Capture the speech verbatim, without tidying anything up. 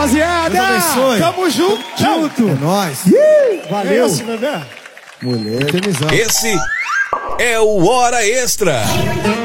rapaziada. Deus abençoe. Tamo junto. Junto. É nóis. Valeu. É esse, bebê. Mulher. Esse é o Hora Extra.